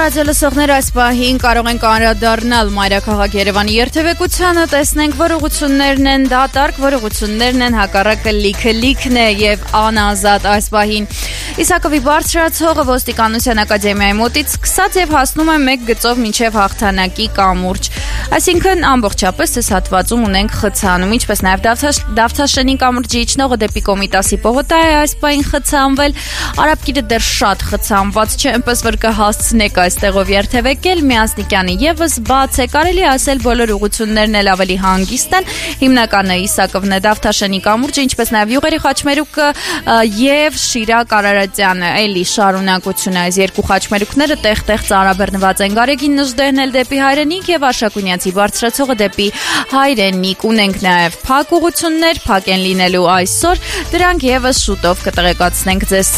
ռադիո լսողներ, այս պահին կարող ենք անդրադառնալ մայրաքաղաք Երևանի երթևեկությանը, տեսնենք, որ ուղղություններն են դատարկ, որ ուղղություններն են հակառակը լիքը է եւ անազատ այս պահին։ Իսակովի բարձրացողը ոստիկանության ակադեմիայի մոտից սկսած եւ հասնում է 1 գծով մինչեւ հաղթանակի կամուրջ։ Այսինքն ամբողջապես այս հատվածում ունենք խցանում, ինչպես նաեւ Դավթաշենի կամուրջի իջնողը դեպի Կոմիտասի պողոտա է այս պահին խցանվել։ Արաբկիրը դեռ շատ խցանված չէ, այնպես որ կհասցնեք այստեղով երթևեկել, Միասնիկյանը եւս բաց է, կարելի ասել բոլոր ուղղություններն էլ ավելի հանգիստ են։ Հիմնականը Իսակովն է, Դավթաշենի կամուրջը, ինչպես նաեւ Յուղերի խաչմերուկը եւ Շիրակ Արարատյանը, էլի շարունակություն այս երկու խաչմերուկները տեղ-տեղ ծարաբեռնված են։ Գարեգին Նժդեհն էլ դեպի Հայրենիք եւ Արշակունյացի բարձրացողը դեպի Հայրենիք։ Ունենք նաեւ փակ ուղղություններ, փակ են լինելու այսօր, դրանք եւս շուտով կտեղեկացնենք ձեզ